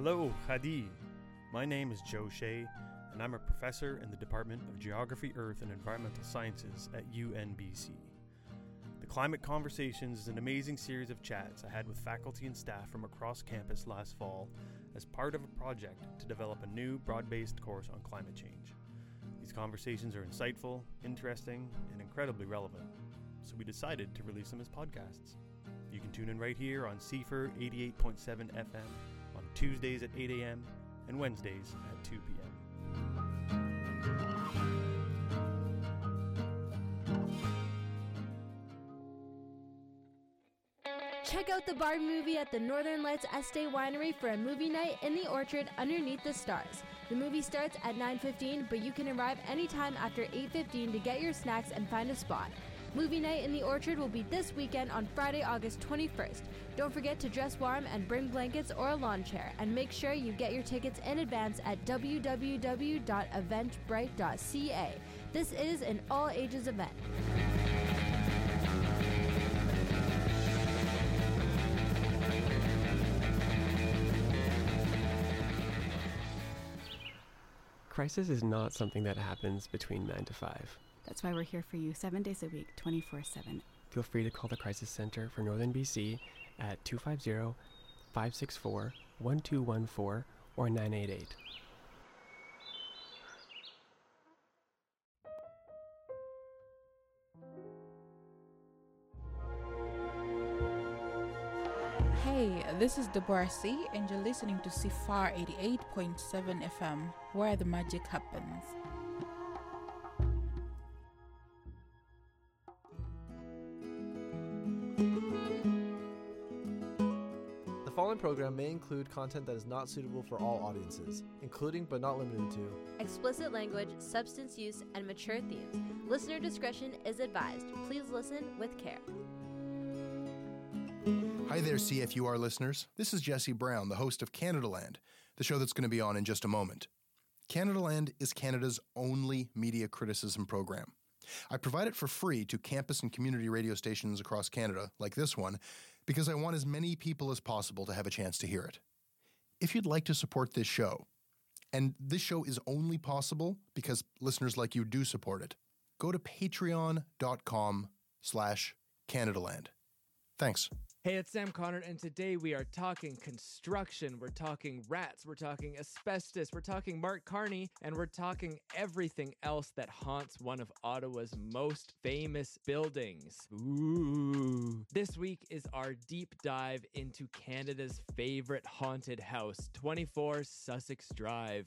Hello, Hadi. My name is Joe Shea, and I'm a professor in the Department of Geography, Earth, and Environmental Sciences at UNBC. The Climate Conversations is an amazing series of chats I had with faculty and staff from across campus last fall as part of a project to develop a new broad-based course on climate change. These conversations are insightful, interesting, and incredibly relevant, so we decided to release them as podcasts. You can tune in right here on CFR 88.7 FM on Tuesdays at 8 a.m. and Wednesdays at 2 p.m. Check out the Bard movie at the Northern Lights Estate Winery for a movie night in the orchard underneath the stars. The movie starts at 9:15, but you can arrive anytime after 8:15 to get your snacks and find a spot. Movie night in the orchard will be this weekend on Friday, August 21st. Don't forget to dress warm and bring blankets or a lawn chair, and make sure you get your tickets in advance at www.eventbrite.ca. This is an all-ages event. Crisis is not something that happens between 9 to 5. That's why we're here for you 7 days a week, 24/7. Feel free to call the Crisis Center for Northern BC at 250-564-1214 or 988. Hey, this is Deborah C, and you're listening to CFR 88.7 FM, where the magic happens. The following program may include content that is not suitable for all audiences, including but not limited to explicit language, substance use, and mature themes. Listener discretion is advised. Please listen with care. Hi there, CFUR listeners. This is Jesse Brown, the host of Canadaland, the show that's going to be on in just a moment. Canadaland is Canada's only media criticism program. I provide it for free to campus and community radio stations across Canada, like this one, because I want as many people as possible to have a chance to hear it. If you'd like to support this show, and this show is only possible because listeners like you do support it, go to patreon.com/Canadaland. Thanks. Hey, it's Sam Connor, and today we are talking construction, we're talking rats, we're talking asbestos, we're talking Mark Carney, and we're talking everything else that haunts one of Ottawa's most famous buildings. Ooh. This week is our deep dive into Canada's favorite haunted house, 24 Sussex Drive.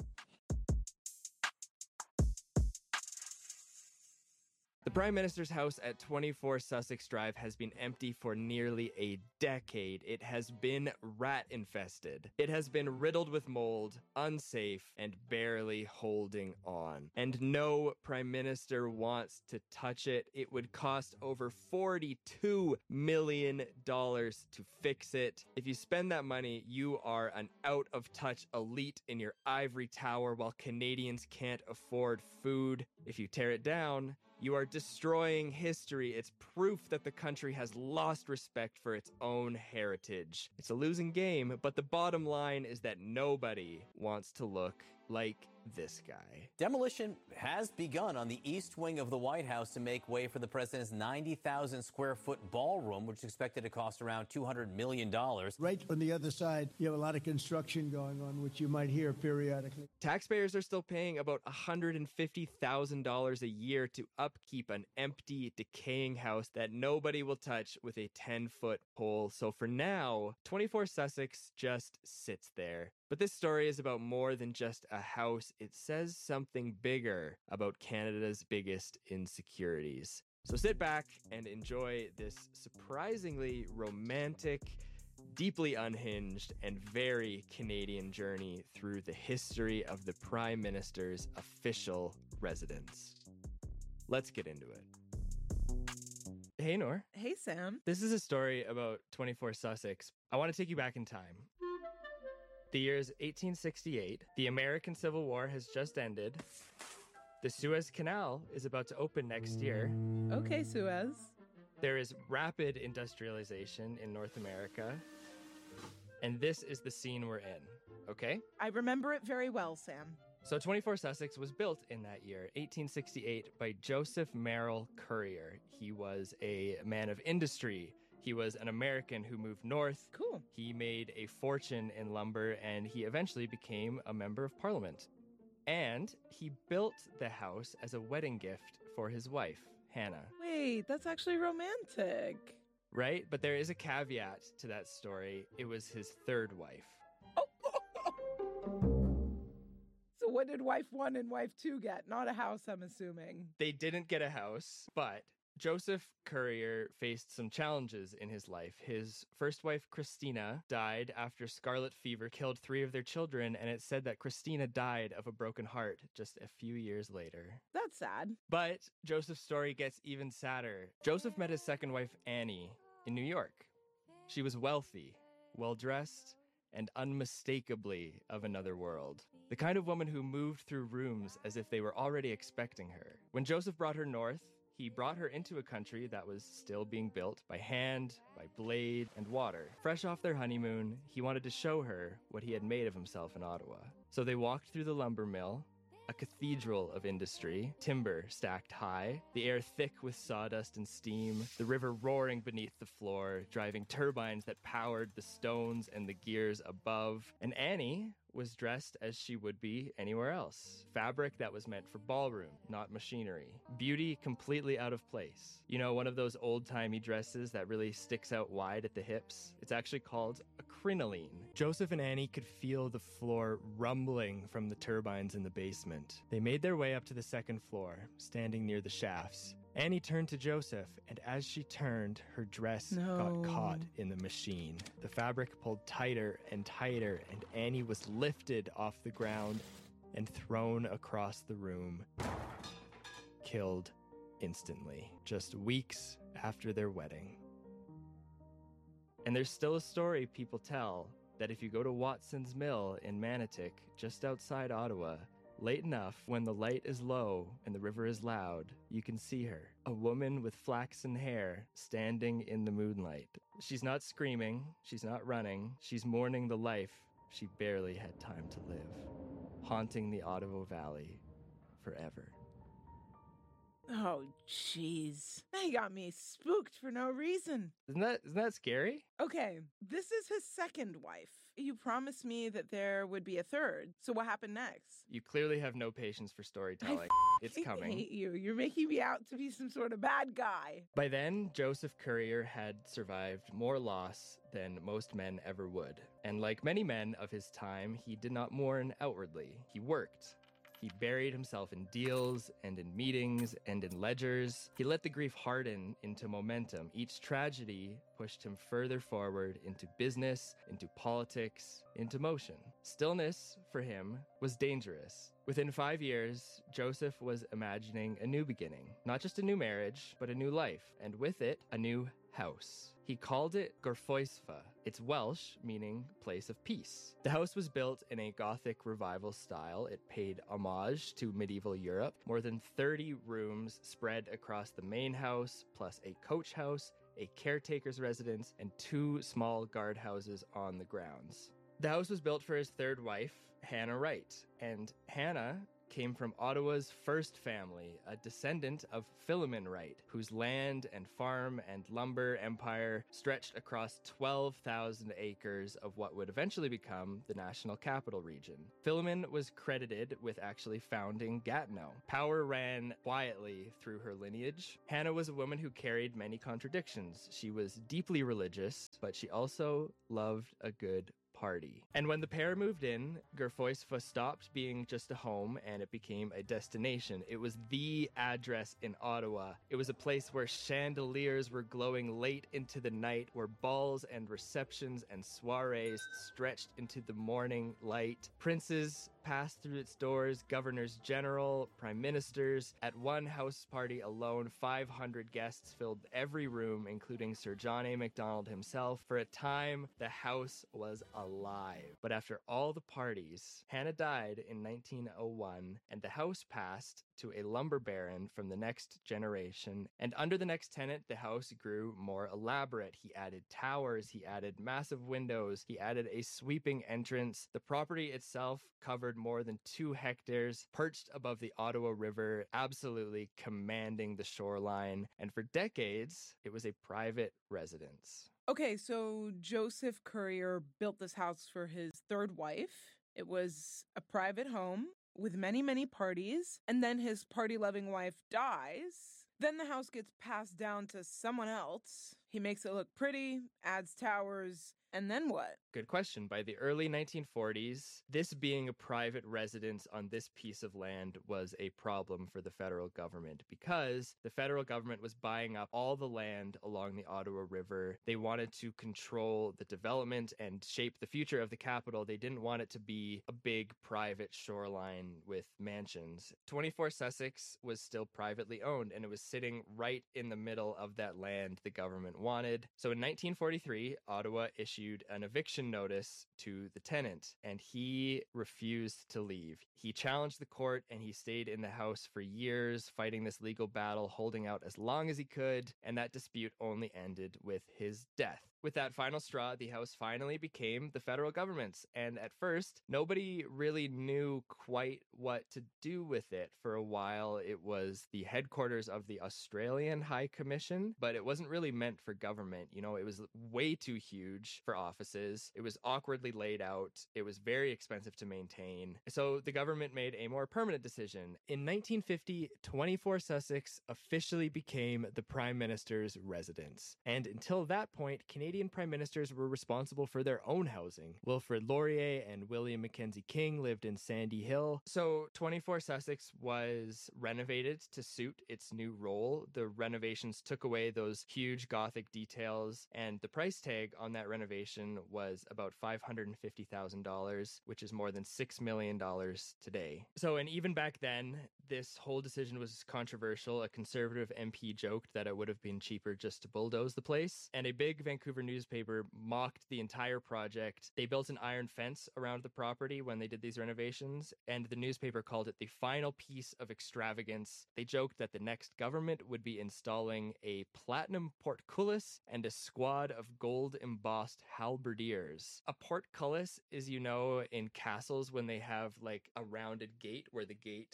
The Prime Minister's house at 24 Sussex Drive has been empty for nearly a decade. It has been rat-infested. It has been riddled with mold, unsafe, and barely holding on. And no Prime Minister wants to touch it. It would cost over $42 million to fix it. If you spend that money, you are an out-of-touch elite in your ivory tower while Canadians can't afford food. If you tear it down, you are destroying history. It's proof that the country has lost respect for its own heritage. It's a losing game, but the bottom line is that nobody wants to look like this guy. Demolition has begun on the east wing of the White House to make way for the president's 90,000 square foot ballroom, which is expected to cost around $200 million. Right on the other side, you have a lot of construction going on, which you might hear periodically. Taxpayers are still paying about $150,000 a year to upkeep an empty, decaying house that nobody will touch with a 10-foot pole. So for now, 24 Sussex just sits there. But this story is about more than just a house. It says something bigger about Canada's biggest insecurities. So sit back and enjoy this surprisingly romantic, deeply unhinged, and very Canadian journey through the history of the Prime Minister's official residence. Let's get into it. Hey, Noor. Hey, Sam. This is a story about 24 Sussex. I want to take you back in time. The year is 1868. The American Civil War has just ended. The Suez Canal is about to open next year. Okay, Suez. There is rapid industrialization in North America. And this is the scene we're in, okay? I remember it very well, Sam. So 24 Sussex was built in that year, 1868, by Joseph Merrill Currier. He was a man of industry. He was an American who moved north. Cool. He made a fortune in lumber, and he eventually became a member of parliament. And he built the house as a wedding gift for his wife, Hannah. Wait, that's actually romantic. Right? But there is a caveat to that story. It was his third wife. So what did wife 1 and wife 2 get? Not a house, I'm assuming. They didn't get a house, but Joseph Currier faced some challenges in his life. His first wife, Christina, died after scarlet fever killed 3 of their children, and it's said that Christina died of a broken heart just a few years later. That's sad. But Joseph's story gets even sadder. Joseph met his second wife, Annie, in New York. She was wealthy, well-dressed, and unmistakably of another world. The kind of woman who moved through rooms as if they were already expecting her. When Joseph brought her north, he brought her into a country that was still being built by hand, by blade, and water. Fresh off their honeymoon, he wanted to show her what he had made of himself in Ottawa. So they walked through the lumber mill, a cathedral of industry, timber stacked high, the air thick with sawdust and steam, the river roaring beneath the floor, driving turbines that powered the stones and the gears above. And Annie was dressed as she would be anywhere else. Fabric that was meant for ballroom, not machinery. Beauty completely out of place. You know, one of those old-timey dresses that really sticks out wide at the hips? It's actually called a crinoline. Joseph and Annie could feel the floor rumbling from the turbines in the basement. They made their way up to the second floor, standing near the shafts. Annie turned to Joseph, and as she turned, her dress got caught in the machine. The fabric pulled tighter and tighter, and Annie was lifted off the ground and thrown across the room, killed instantly, just weeks after their wedding. And there's still a story people tell that if you go to Watson's Mill in Manotick, just outside Ottawa, late enough, when the light is low and the river is loud, you can see her. A woman with flaxen hair standing in the moonlight. She's not screaming, she's not running, she's mourning the life she barely had time to live, haunting the Ottawa Valley forever. Oh, jeez. They got me spooked for no reason. Isn't that scary? Okay, this is his second wife. You promised me that there would be a third. So what happened next? You clearly have no patience for storytelling. It's coming. I hate you. You're making me out to be some sort of bad guy. By then, Joseph Currier had survived more loss than most men ever would. And like many men of his time, he did not mourn outwardly. He worked. He buried himself in deals and in meetings and in ledgers. He let the grief harden into momentum. Each tragedy pushed him further forward into business, into politics, into motion. Stillness, for him, was dangerous. Within 5 years, Joseph was imagining a new beginning. Not just a new marriage, but a new life. And with it, a new house. He called it Gorfoisfa. It's Welsh, meaning place of peace. The house was built in a Gothic revival style. It paid homage to medieval Europe. More than 30 rooms spread across the main house, plus a coach house, a caretaker's residence, and 2 small guardhouses on the grounds. The house was built for his third wife, Hannah Wright, and Hannah came from Ottawa's first family, a descendant of Philemon Wright, whose land and farm and lumber empire stretched across 12,000 acres of what would eventually become the National Capital Region. Philemon was credited with actually founding Gatineau. Power ran quietly through her lineage. Hannah was a woman who carried many contradictions. She was deeply religious, but she also loved a good party. And when the pair moved in, Gorfoisfa stopped being just a home and it became a destination. It was the address in Ottawa. It was a place where chandeliers were glowing late into the night, where balls and receptions and soirees stretched into the morning light. Princes passed through its doors, governors general, prime ministers. At one house party alone, 500 guests filled every room, including Sir John A. Macdonald himself. For a time, the house was alive. But after all the parties, Hannah died in 1901, and the house passed to a lumber baron from the next generation. And under the next tenant, the house grew more elaborate. He added towers, he added massive windows, he added a sweeping entrance. The property itself covered more than 2 hectares, perched above the Ottawa River, absolutely commanding the shoreline. And for decades, it was a private residence. Okay, so Joseph Currier built this house for his third wife. It was a private home with many, many parties, and then his party-loving wife dies. Then the house gets passed down to someone else. He makes it look pretty, adds towers, and then what? Good question. By the early 1940s, this being a private residence on this piece of land was a problem for the federal government because the federal government was buying up all the land along the Ottawa River. They wanted to control the development and shape the future of the capital. They didn't want it to be a big private shoreline with mansions. 24 Sussex was still privately owned, and it was sitting right in the middle of that land the government wanted. So in 1943, Ottawa issued an eviction notice to the tenant, and he refused to leave. He challenged the court, and he stayed in the house for years, fighting this legal battle, holding out as long as he could, and that dispute only ended with his death. With that final straw, the house finally became the federal government's, and at first, nobody really knew quite what to do with it. For a while, it was the headquarters of the Australian High Commission, but it wasn't really meant for government. You know, it was way too huge for offices. It was awkwardly laid out. It was very expensive to maintain. So the government made a more permanent decision. In 1950, 24 Sussex officially became the Prime Minister's residence. And until that point, Canadian prime ministers were responsible for their own housing. Wilfrid Laurier and William Mackenzie King lived in Sandy Hill. So 24 Sussex was renovated to suit its new role. The renovations took away those huge Gothic details, and the price tag on that renovation was about $550,000, which is more than $6 million today. So, and even back then, this whole decision was controversial. A conservative MP joked that it would have been cheaper just to bulldoze the place, and a big Vancouver newspaper mocked the entire project. They built an iron fence around the property when they did these renovations, and the newspaper called it the final piece of extravagance. They joked that the next government would be installing a platinum portcullis and a squad of gold-embossed halberdiers. A portcullis is, you know, in castles when they have like a rounded gate where the gate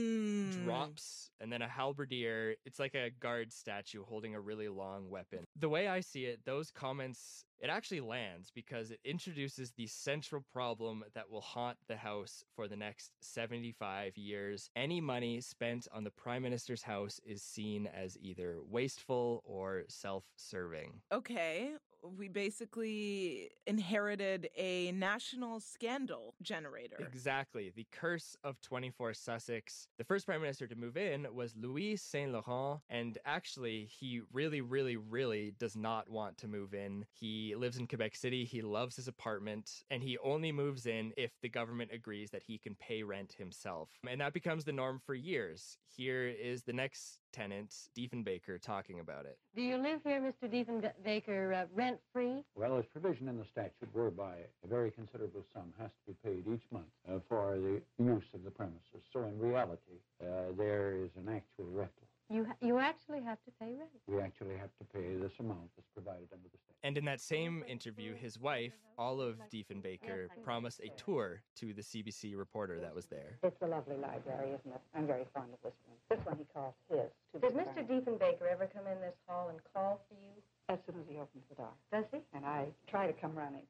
drops, and then a halberdier, it's like a guard statue holding a really long weapon. The way I see it, those comments, it actually lands because it introduces the central problem that will haunt the house for the next 75 years. Any money spent on the Prime Minister's house is seen as either wasteful or self-serving. Okay, we basically inherited a national scandal generator. Exactly. The curse of 24 Sussex. The first prime minister to move in was Louis Saint Laurent, and actually he really does not want to move in. He lives in Quebec City, he loves his apartment, and he only moves in if the government agrees that he can pay rent himself. And that becomes the norm for years. Here is the next tenant, Diefenbaker, talking about it. Do you live here, Mr. Diefenbaker, rent-free? Well, there's provision in the statute whereby a very considerable sum has to be paid each month for the use of the premises. So in reality, there is an actual rental. You actually have to pay rent. We actually have to pay this amount that's provided under the statute. And in that same interview, his wife, Olive Diefenbaker, promised a tour to the CBC reporter that was there. It's a lovely library, isn't it? I'm very fond of this one. This one he calls his. Does Mr. Diefenbaker ever come in this hall and call for you? As soon as he opens the door. Does he? And I try to come running.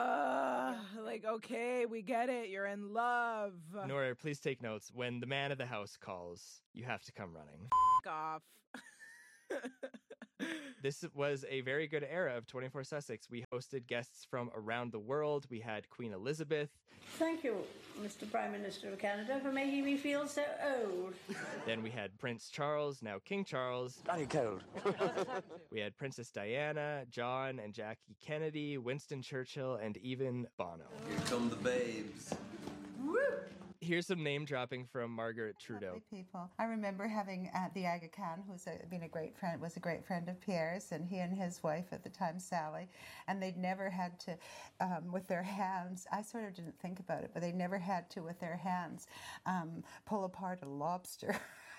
Like, okay, we get it. You're in love. Nora, please take notes. When the man of the house calls, you have to come running. Off. This was a very good era of 24 Sussex. We hosted guests from around the world. We had Queen Elizabeth. Thank you, Mr. Prime Minister of Canada, for making me feel so old. Then we had Prince Charles, now King Charles. Bloody cold. We had Princess Diana, John and Jackie Kennedy, Winston Churchill, and even Bono. Here come the babes. Woo! Here's some name dropping from Margaret Trudeau. Lovely people. I remember having the Aga Khan, who's been a great friend, was a great friend of Pierre's, and he and his wife at the time, Sally, and they'd never had to, with their hands, I sort of didn't think about it, but they never had to, with their hands, pull apart a lobster.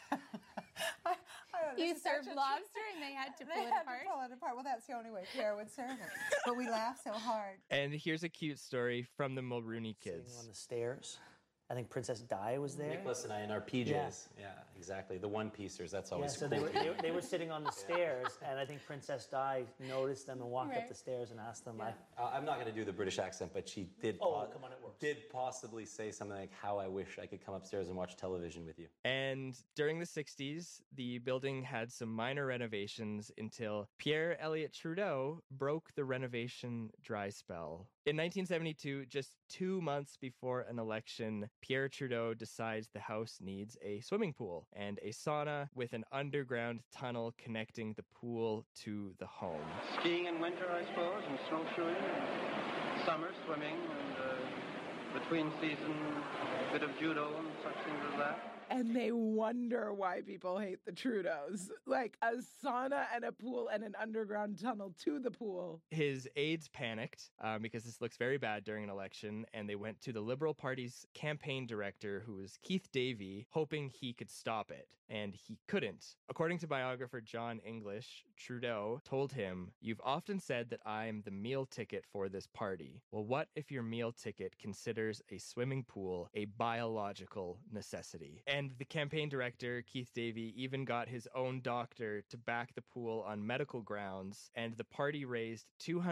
You served lobster and they had to pull it apart? To pull it apart. Well, that's the only way Pierre would serve it. But we laughed so hard. And here's a cute story from the Mulrooney kids. Sitting on the stairs. I think Princess Di was there. Nicholas and I in our PJs. Yeah, exactly. The one-piecers, that's always so cool. they were sitting on the stairs, and I think Princess Di noticed them and walked up the stairs and asked them. I'm not going to do the British accent, but she did come on, it works. Did possibly say something like, how I wish I could come upstairs and watch television with you. And during the 60s, the building had some minor renovations until Pierre Elliott Trudeau broke the renovation dry spell. In 1972, just 2 months before an election, Pierre Trudeau decides the house needs a swimming pool and a sauna with an underground tunnel connecting the pool to the home. Skiing in winter, I suppose, and snowshoeing, and summer swimming, and between season, a bit of judo and such things as that. And they wonder why people hate the Trudeaus. Like a sauna and a pool and an underground tunnel to the pool. His aides panicked because this looks very bad during an election, and they went to the Liberal Party's campaign director, who was Keith Davey, hoping he could stop it. And he couldn't. According to biographer John English, Trudeau told him, "You've often said that I'm the meal ticket for this party. Well, what if your meal ticket considers a swimming pool a biological necessity?" And the campaign director, Keith Davey, even got his own doctor to back the pool on medical grounds, and the party raised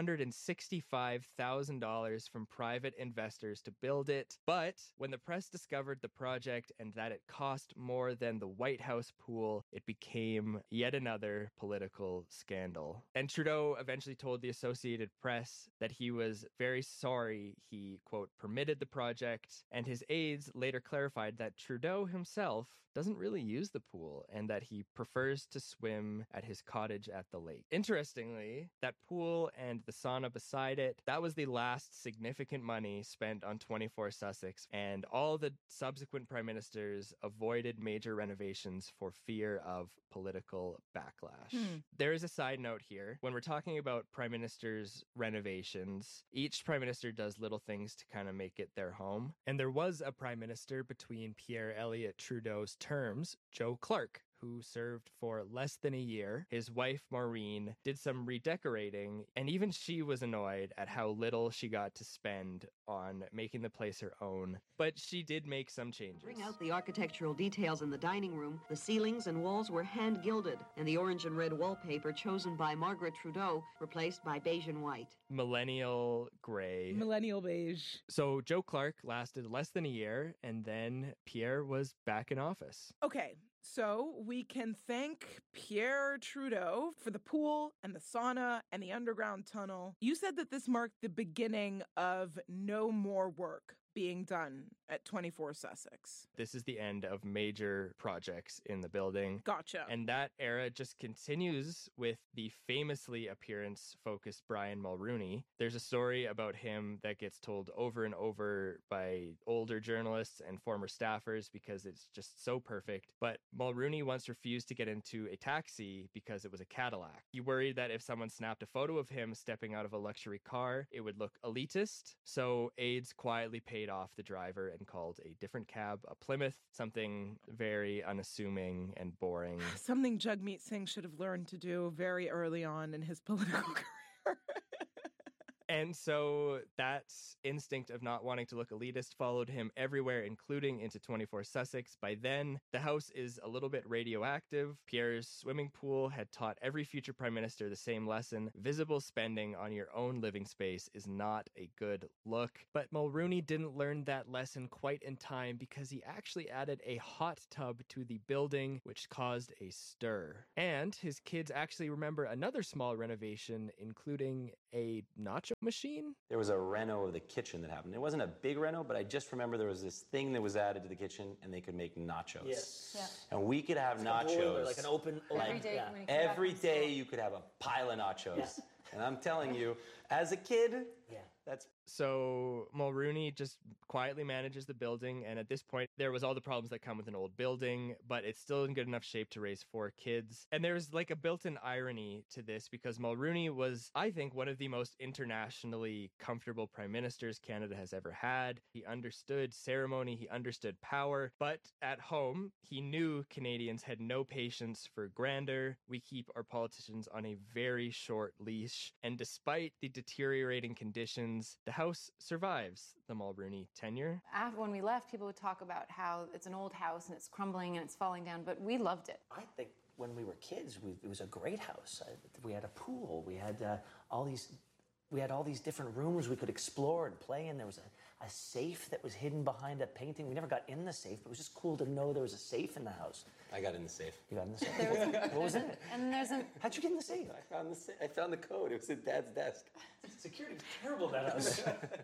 $265,000 from private investors to build it. But when the press discovered the project and that it cost more than the White House pool, it became yet another political scandal. And Trudeau eventually told the Associated Press that he was very sorry he, quote, permitted the project, and his aides later clarified that Trudeau himself doesn't really use the pool and that he prefers to swim at his cottage at the lake. Interestingly, that pool and the sauna beside it, that was the last significant money spent on 24 Sussex, and all the subsequent prime ministers avoided major renovations for fear of political backlash. There is a side note here. When we're talking about prime ministers' renovations, each prime minister does little things to kind of make it their home. And there was a prime minister between Pierre Elliott Trudeau's terms, Joe Clark, who served for less than a year. His wife, Maureen, did some redecorating, and even she was annoyed at how little she got to spend on making the place her own. But she did make some changes. Bring out the architectural details in the dining room. The ceilings and walls were hand-gilded, and the orange and red wallpaper chosen by Margaret Trudeau replaced by beige and white. Millennial gray. Millennial beige. So Joe Clark lasted less than a year, and then Pierre was back in office. Okay. So we can thank Pierre Trudeau for the pool and the sauna and the underground tunnel. You said that this marked the beginning of no more work being done at 24 Sussex. This is the end of major projects in the building. Gotcha. And that era just continues with the famously appearance-focused Brian Mulrooney. There's a story about him that gets told over and over by older journalists and former staffers because it's just so perfect. But Mulrooney once refused to get into a taxi because it was a Cadillac. He worried that if someone snapped a photo of him stepping out of a luxury car, it would look elitist. So aides quietly paid off the driver and called a different cab a Plymouth, something very unassuming and boring. Something Jagmeet Singh should have learned to do very early on in his political career. And so that instinct of not wanting to look elitist followed him everywhere, including into 24 Sussex. By then, the house is a little bit radioactive. Pierre's swimming pool had taught every future prime minister the same lesson. Visible spending on your own living space is not a good look. But Mulrooney didn't learn that lesson quite in time because he actually added a hot tub to the building, which caused a stir. And his kids actually remember another small renovation, including a nacho machine? There was a reno of the kitchen that happened. It wasn't a big reno, but I just remember there was this thing that was added to the kitchen and they could make nachos. Yes. Yeah. And we could have It's nachos. a boiler, like an open Every day when he came back Every from day school. you could have a pile of nachos. Yeah. And I'm telling you, as a kid, Yeah. that's... So Mulrooney just quietly manages the building, and at this point, there was all the problems that come with an old building, but it's still in good enough shape to raise 4 kids. And there's like a built-in irony to this because Mulrooney was, I think, one of the most internationally comfortable prime ministers Canada has ever had. He understood ceremony, he understood power, but at home, he knew Canadians had no patience for grandeur. We keep our politicians on a very short leash, and despite the deteriorating conditions, the House survives the Mulrooney tenure. After, when we left, people would talk about how it's an old house and it's crumbling and it's falling down, but we loved it. I think when we were kids, it was a great house. We had a pool. We had all these different rooms we could explore and play in. There was a safe that was hidden behind a painting. We never got in the safe, but it was just cool to know there was a safe in the house. I got in the safe. You got in the safe? What was in it? And How'd you get in the safe? I found the code. It was at Dad's desk. Security was terrible at that house.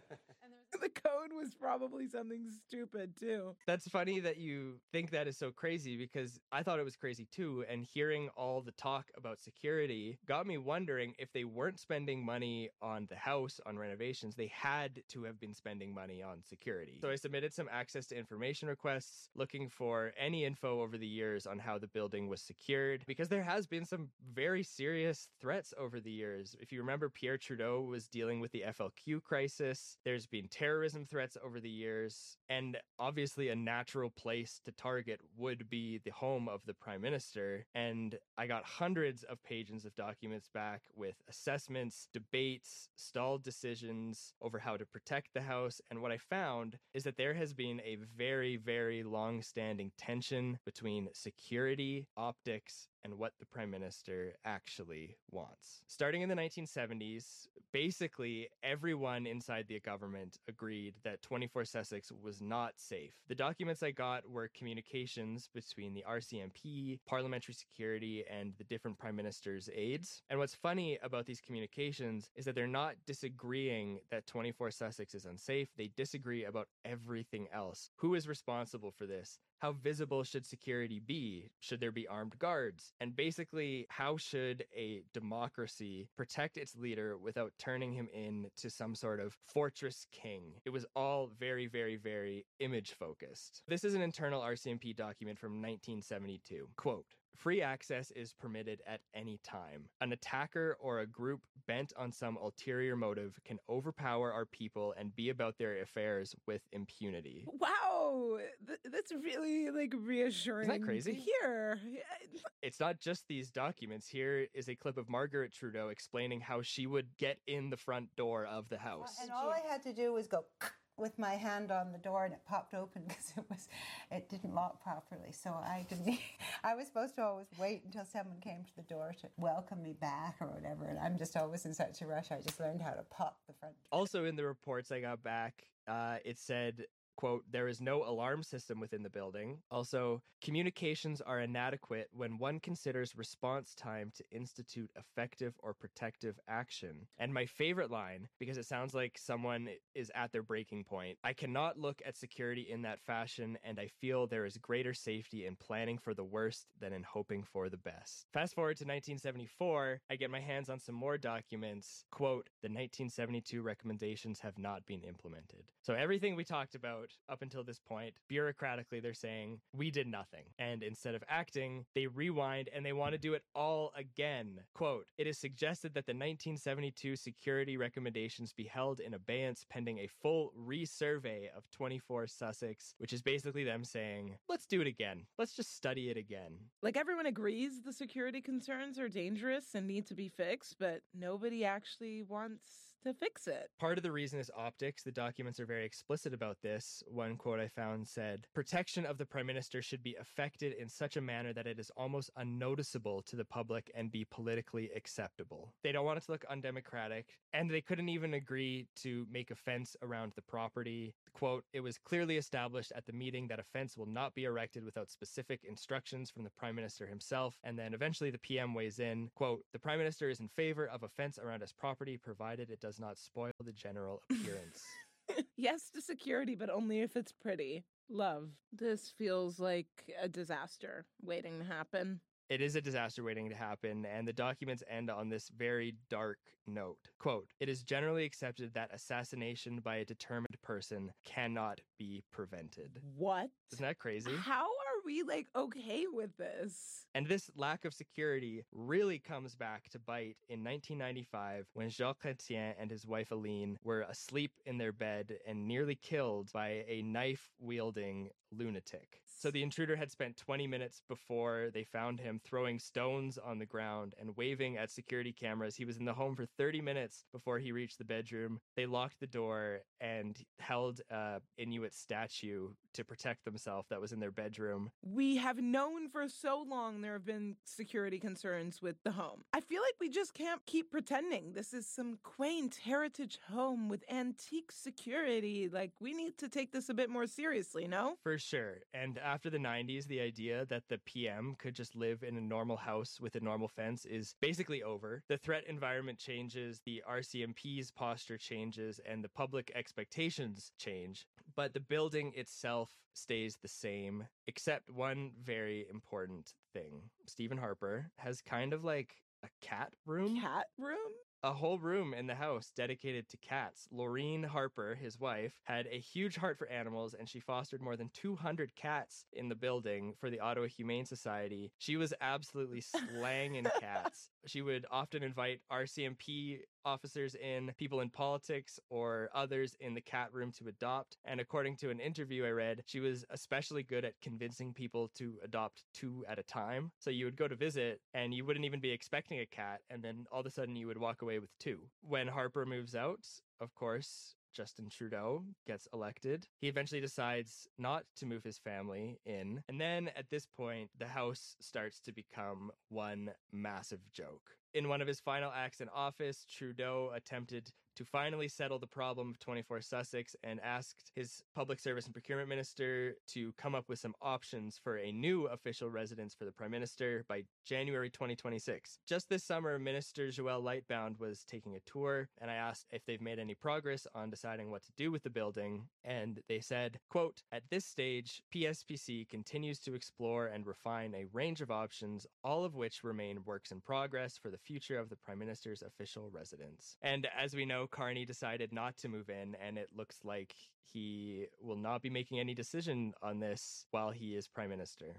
The code was probably something stupid, too. That's funny that you think that is so crazy because I thought it was crazy, too. And hearing all the talk about security got me wondering if they weren't spending money on the house, on renovations, they had to have been spending money on security. So I submitted some access to information requests looking for any info over the years on how the building was secured because there has been some very serious threats over the years. If you remember, Pierre Trudeau was dealing with the FLQ crisis. There's been terrorism threats over the years, and obviously a natural place to target would be the home of the Prime Minister. And I got hundreds of pages of documents back with assessments, debates, stalled decisions over how to protect the house. And what I found is that there has been a very, very long-standing tension between security, optics, and what the Prime Minister actually wants. Starting in the 1970s, basically everyone inside the government agreed that 24 Sussex was not safe. The documents I got were communications between the RCMP, parliamentary security, and the different Prime Minister's aides. And what's funny about these communications is that they're not disagreeing that 24 Sussex is unsafe. They disagree about everything else. Who is responsible for this? How visible should security be? Should there be armed guards? And basically, how should a democracy protect its leader without turning him into some sort of fortress king? It was all very, very, very image focused. This is an internal RCMP document from 1972. Quote, "Free access is permitted at any time. An attacker or a group bent on some ulterior motive can overpower our people and be about their affairs with impunity." Wow, that's really reassuring. Isn't that crazy? To hear. It's not just these documents. Here is a clip of Margaret Trudeau explaining how she would get in the front door of the house. And all I had to do was go with my hand on the door and it popped open because it didn't lock properly. So I was supposed to always wait until someone came to the door to welcome me back or whatever. And I'm just always in such a rush. I just learned how to pop the front door. Also in the reports I got back, it said, quote, "There is no alarm system within the building. Also, communications are inadequate when one considers response time to institute effective or protective action." And my favorite line, because it sounds like someone is at their breaking point, "I cannot look at security in that fashion, and I feel there is greater safety in planning for the worst than in hoping for the best." Fast forward to 1974, I get my hands on some more documents. Quote, "The 1972 recommendations have not been implemented." So everything we talked about up until this point, bureaucratically, they're saying, we did nothing. And instead of acting, they rewind and they want to do it all again. Quote, "It is suggested that the 1972 security recommendations be held in abeyance pending a full resurvey of 24 Sussex," which is basically them saying, let's do it again. Let's just study it again. Everyone agrees the security concerns are dangerous and need to be fixed, but nobody actually wants to fix it. Part of the reason is optics. The documents are very explicit about this. One quote I found said, "Protection of the Prime Minister should be effected in such a manner that it is almost unnoticeable to the public and be politically acceptable." They don't want it to look undemocratic, and they couldn't even agree to make a fence around the property. Quote, "It was clearly established at the meeting that a fence will not be erected without specific instructions from the Prime Minister himself." And then eventually the PM weighs in. Quote, "The Prime Minister is in favor of a fence around his property, provided it does not spoil the general appearance." Yes to security, but only if it's pretty. Love. This feels like a disaster waiting to happen. It is a disaster waiting to happen, and the documents end on this very dark note. Quote, "It is generally accepted that assassination by a determined person cannot be prevented." What? Isn't that crazy? How are we, okay with this? And this lack of security really comes back to bite in 1995 when Jacques Chrétien and his wife Aline were asleep in their bed and nearly killed by a knife-wielding lunatic. So the intruder had spent 20 minutes before they found him throwing stones on the ground and waving at security cameras. He was in the home for 30 minutes before he reached the bedroom. They locked the door and held a Inuit statue to protect themselves that was in their bedroom. We have known for so long there have been security concerns with the home. I feel like we just can't keep pretending this is some quaint heritage home with antique security. We need to take this a bit more seriously, no? For sure. And after the 90s, the idea that the PM could just live in a normal house with a normal fence is basically over. The threat environment changes, the RCMP's posture changes, and the public expectations change. But the building itself stays the same, except one very important thing. Stephen Harper has kind of a cat room. Cat room? A whole room in the house dedicated to cats. Laureen Harper, his wife, had a huge heart for animals, and she fostered more than 200 cats in the building for the Ottawa Humane Society. She was absolutely slanging cats. She would often invite RCMP officers in, people in politics, or others in the cat room to adopt. And according to an interview I read, she was especially good at convincing people to adopt 2 at a time. So you would go to visit and you wouldn't even be expecting a cat, and then all of a sudden you would walk away with 2. When Harper moves out, of course, Justin Trudeau gets elected. He eventually decides not to move his family in. And then at this point, the house starts to become one massive joke. In one of his final acts in office, Trudeau attempted to finally settle the problem of 24 Sussex and asked his public service and procurement minister to come up with some options for a new official residence for the prime minister by January 2026. Just this summer, Minister Joël Lightbound was taking a tour, and I asked if they've made any progress on deciding what to do with the building, and they said, quote, "At this stage, PSPC continues to explore and refine a range of options, all of which remain works in progress for the future of the prime minister's official residence." And as we know, Carney decided not to move in, and it looks like he will not be making any decision on this while he is prime minister.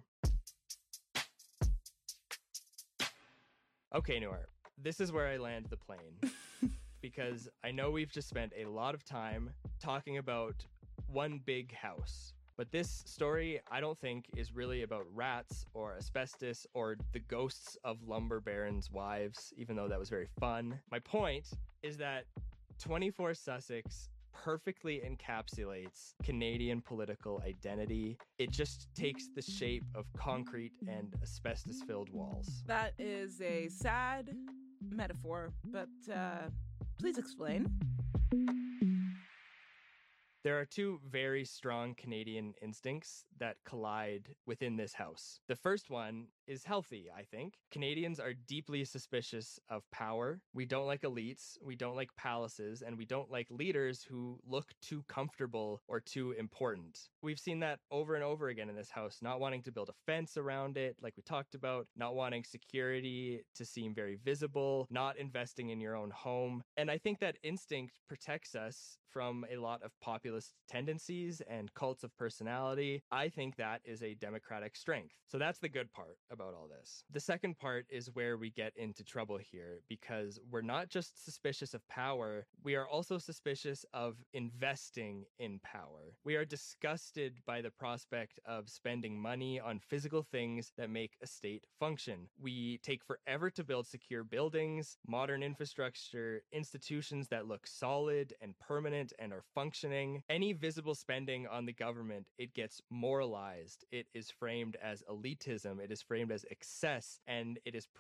Okay, Noor, this is where I land the plane. Because I know we've just spent a lot of time talking about one big house. But this story, I don't think, is really about rats or asbestos or the ghosts of lumber barons' wives, even though that was very fun. My point is that 24 Sussex perfectly encapsulates Canadian political identity. It just takes the shape of concrete and asbestos-filled walls. That is a sad metaphor, but please explain. There are 2 very strong Canadian instincts that collide within this house. The first one is healthy, I think. Canadians are deeply suspicious of power. We don't like elites, we don't like palaces, and we don't like leaders who look too comfortable or too important. We've seen that over and over again in this house, not wanting to build a fence around it, like we talked about, not wanting security to seem very visible, not investing in your own home. And I think that instinct protects us from a lot of populist tendencies and cults of personality. I think that is a democratic strength. So that's the good part about all this. The second part is where we get into trouble here, because we're not just suspicious of power, we are also suspicious of investing in power. We are disgusted by the prospect of spending money on physical things that make a state function. We take forever to build secure buildings, modern infrastructure, institutions that look solid and permanent and are functioning. Any visible spending on the government, it gets moralized. It is framed as elitism. It is framed as excess, and it is proof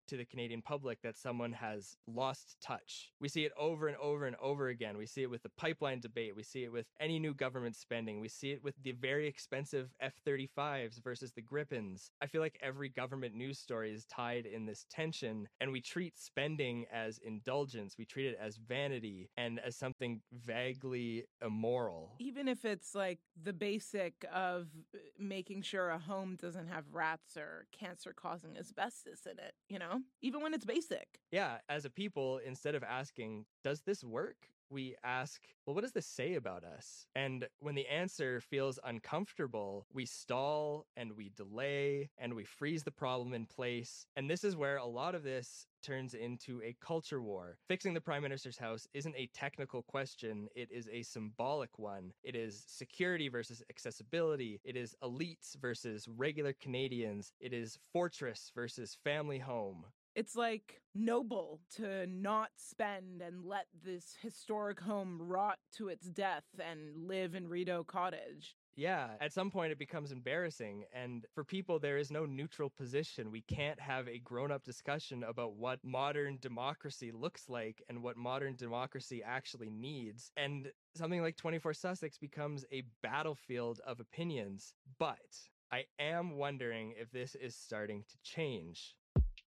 to the Canadian public that someone has lost touch. We see it over and over and over again. We see it with the pipeline debate. We see it with any new government spending. We see it with the very expensive F-35s versus the Gripens. I feel like every government news story is tied in this tension, and we treat spending as indulgence. We treat it as vanity and as something vaguely immoral. Even if it's like the basic of making sure a home doesn't have rats or cancer-causing asbestos in it, you know? Even when it's basic. Yeah, as a people, instead of asking, does this work? We ask, well, what does this say about us? And when the answer feels uncomfortable, we stall and we delay and we freeze the problem in place. And this is where a lot of this turns into a culture war. Fixing the Prime Minister's house isn't a technical question. It is a symbolic one. It is security versus accessibility. It is elites versus regular Canadians. It is fortress versus family home. It's like noble to not spend and let this historic home rot to its death and live in Rideau Cottage. Yeah, at some point it becomes embarrassing. And for people, there is no neutral position. We can't have a grown-up discussion about what modern democracy looks like and what modern democracy actually needs. And something like 24 Sussex becomes a battlefield of opinions. But I am wondering if this is starting to change.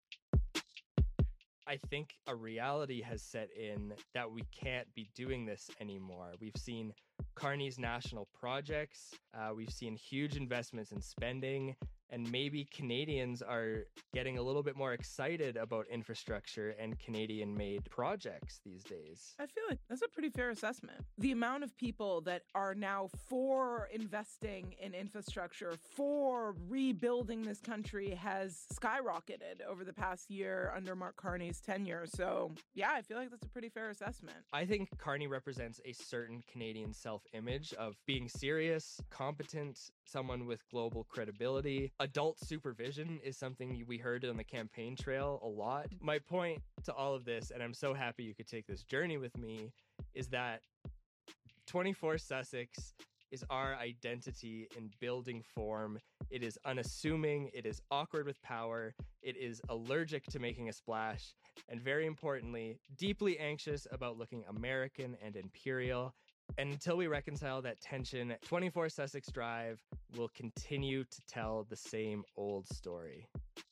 I think a reality has set in that we can't be doing this anymore. We've seen Carney's national projects, we've seen huge investments in spending, and maybe Canadians are getting a little bit more excited about infrastructure and Canadian-made projects these days. I feel like that's a pretty fair assessment. The amount of people that are now for investing in infrastructure, for rebuilding this country has skyrocketed over the past year under Mark Carney's tenure. So, yeah, I feel like that's a pretty fair assessment. I think Carney represents a certain Canadian self-image of being serious, competent, someone with global credibility. Adult supervision is something we heard on the campaign trail a lot. My point to all of this, and I'm so happy you could take this journey with me, is that 24 Sussex is our identity in building form. It is unassuming, it is awkward with power, it is allergic to making a splash, and very importantly, deeply anxious about looking American and imperial. And until we reconcile that tension, 24 Sussex Drive will continue to tell the same old story.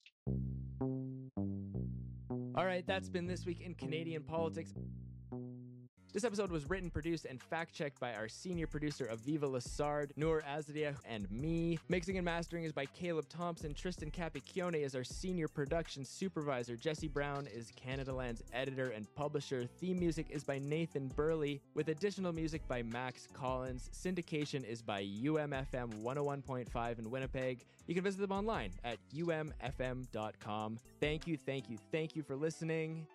All right, that's been This Week in Canadian Politics. This episode was written, produced, and fact-checked by our senior producer, Aviva Lassard, Noor Azadiah, and me. Mixing and mastering is by Caleb Thompson. Tristan Capicchione is our senior production supervisor. Jesse Brown is Canada Land's editor and publisher. Theme music is by Nathan Burley, with additional music by Max Collins. Syndication is by UMFM 101.5 in Winnipeg. You can visit them online at umfm.com. Thank you for listening.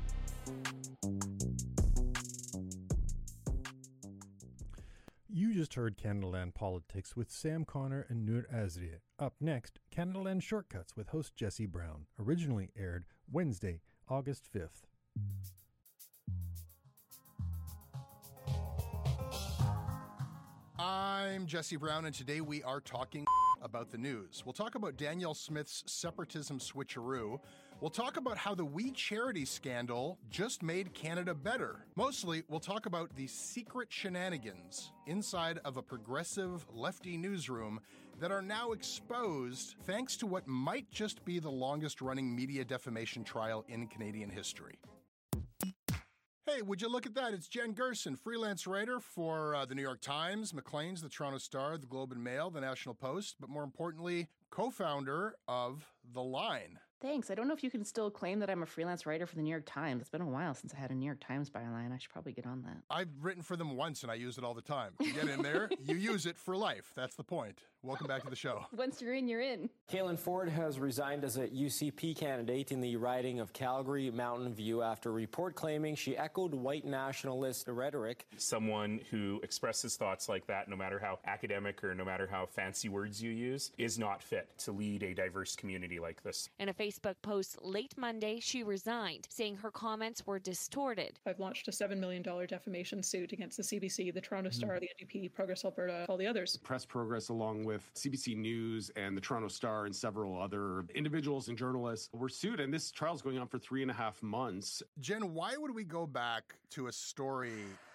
You just heard Canada Land Politics with Sam Connor and Noor Azadiah. Up next, Canada Land Shortcuts with host Jesse Brown. Originally aired Wednesday, August 5th. I'm Jesse Brown, and today we are talking about the news. We'll talk about Danielle Smith's separatism switcheroo. We'll talk about how the We Charity scandal just made Canada better. Mostly, we'll talk about the secret shenanigans inside of a progressive lefty newsroom that are now exposed thanks to what might just be the longest-running media defamation trial in Canadian history. Hey, would you look at that? It's Jen Gerson, freelance writer for the New York Times, Maclean's, the Toronto Star, the Globe and Mail, the National Post, but more importantly, co-founder of The Line. Thanks. I don't know if you can still claim that I'm a freelance writer for the New York Times. It's been a while since I had a New York Times byline. I should probably get on that. I've written for them once and I use it all the time. You get in there, you use it for life. That's the point. Welcome back to the show. Once you're in, you're in. Caitlin Ford has resigned as a UCP candidate in the riding of Calgary Mountain View after a report claiming she echoed white nationalist rhetoric. Someone who expresses thoughts like that, no matter how academic or no matter how fancy words you use, is not fit to lead a diverse community like this. In a Facebook post late Monday, she resigned, saying her comments were distorted. I've launched a $7 million defamation suit against the CBC, the Toronto Star, the NDP, Progress Alberta, all the others. Press Progress, along with CBC News and the Toronto Star and several other individuals and journalists were sued, and this trial is going on for 3.5 months. Jen, why would we go back to a story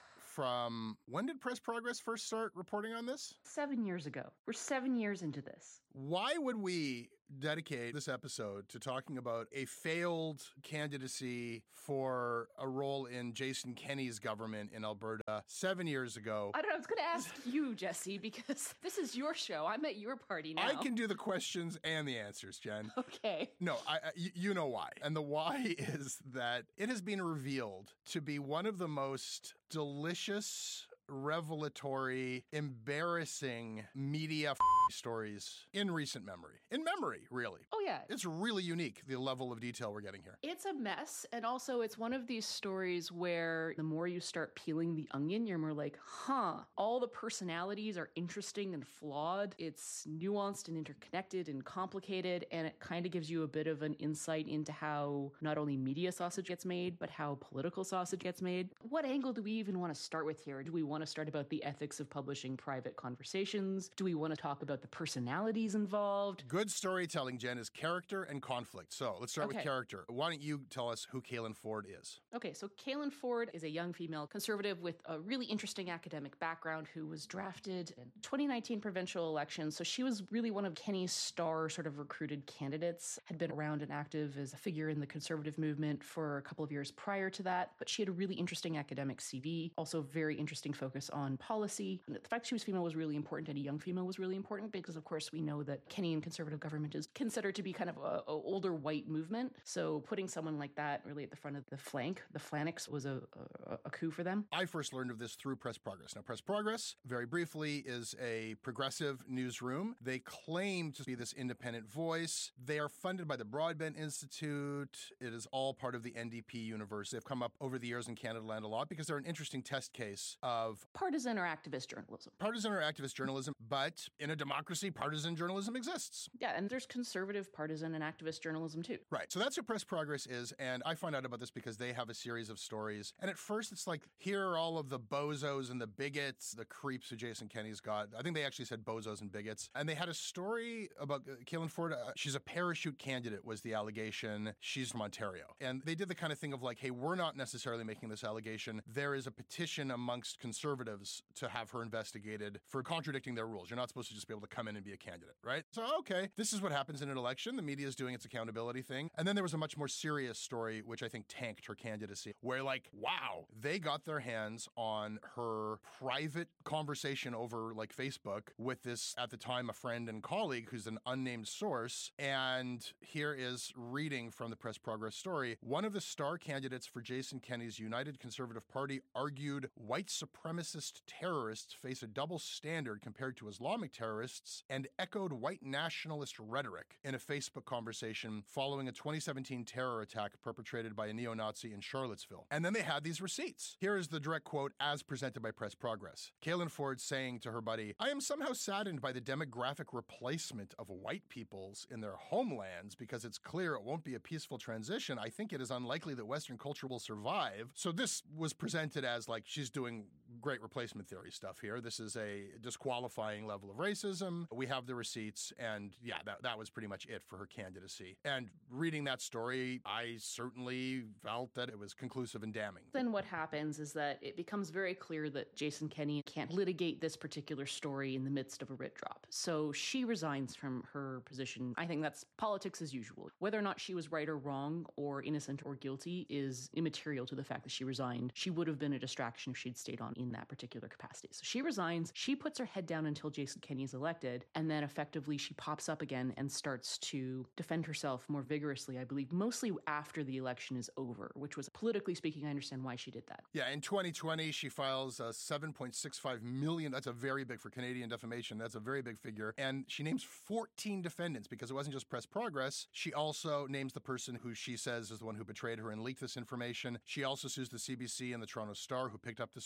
from when did Press Progress first start reporting on this? 7 years ago. We're 7 years into this. Why would we dedicate this episode to talking about a failed candidacy for a role in Jason Kenney's government in Alberta 7 years ago? I don't know. I was going to ask you, Jesse, because this is your show. I'm at your party now. I can do the questions and the answers, Jen. Okay. No, you know why. And the why is that it has been revealed to be one of the most delicious, revelatory, embarrassing media stories in recent memory. In memory, really. Oh, yeah. It's really unique, the level of detail we're getting here. It's a mess. And also, it's one of these stories where the more you start peeling the onion, you're more like, all the personalities are interesting and flawed. It's nuanced and interconnected and complicated. And it kind of gives you a bit of an insight into how not only media sausage gets made, but how political sausage gets made. What angle do we even want to start with here? Do we want to start about the ethics of publishing private conversations? Do we want to talk about the personalities involved? Good storytelling, Jen, is character and conflict. So let's start with character. Why don't you tell us who Kaylin Ford is? Okay, so Kaylin Ford is a young female conservative with a really interesting academic background who was drafted in 2019 provincial elections. So she was really one of Kenney's star sort of recruited candidates, had been around and active as a figure in the conservative movement for a couple of years prior to that. But she had a really interesting academic CV, also very interesting focus on policy. And the fact she was female was really important, and a young female was really important because, of course, we know that Kenyan conservative government is considered to be kind of a older white movement. So putting someone like that really at the front of the phalanx was a coup for them. I first learned of this through Press Progress. Now, Press Progress, very briefly, is a progressive newsroom. They claim to be this independent voice. They are funded by the Broadbent Institute. It is all part of the NDP universe. They've come up over the years in Canadaland a lot because they're an interesting test case of partisan or activist journalism. Partisan or activist journalism, but in a democracy, partisan journalism exists. Yeah, and there's conservative, partisan, and activist journalism too. Right. So that's what Press Progress is, and I find out about this because they have a series of stories. And at first, it's like, here are all of the bozos and the bigots, the creeps who Jason Kenney's got. I think they actually said bozos and bigots. And they had a story about Kaylin Ford. She's a parachute candidate, was the allegation. She's from Ontario. And they did the kind of thing of like, hey, we're not necessarily making this allegation. There is a petition amongst conservatives to have her investigated for contradicting their rules. You're not supposed to just be able to come in and be a candidate, right? So, okay, this is what happens in an election. The media is doing its accountability thing. And then there was a much more serious story, which I think tanked her candidacy, where like, wow, they got their hands on her private conversation over like Facebook with this, at the time, a friend and colleague who's an unnamed source. And here is reading from the Press Progress story. One of the star candidates for Jason Kenney's United Conservative Party argued white supremacist terrorists face a double standard compared to Islamic terrorists and echoed white nationalist rhetoric in a Facebook conversation following a 2017 terror attack perpetrated by a neo-Nazi in Charlottesville. And then they had these receipts. Here is the direct quote as presented by Press Progress. Kaylin Ford saying to her buddy, "I am somehow saddened by the demographic replacement of white peoples in their homelands because it's clear it won't be a peaceful transition. I think it is unlikely that Western culture will survive." So this was presented as like she's doing great replacement theory stuff here. This is a disqualifying level of racism. We have the receipts, and yeah, that was pretty much it for her candidacy. And reading that story, I certainly felt that it was conclusive and damning. Then what happens is that it becomes very clear that Jason Kenney can't litigate this particular story in the midst of a writ drop. So she resigns from her position. I think that's politics as usual. Whether or not she was right or wrong or innocent or guilty is immaterial to the fact that she resigned. She would have been a distraction if she'd stayed on in that particular capacity. So she resigns. She puts her head down until Jason Kenney is elected, and then effectively she pops up again and starts to defend herself more vigorously, I believe, mostly after the election is over, which was, politically speaking, I understand why she did that. Yeah, in 2020, she files a $7.65 million. That's a very big, for Canadian defamation, that's a very big figure. And she names 14 defendants because it wasn't just Press Progress. She also names the person who she says is the one who betrayed her and leaked this information. She also sues the CBC and the Toronto Star, who picked up the stories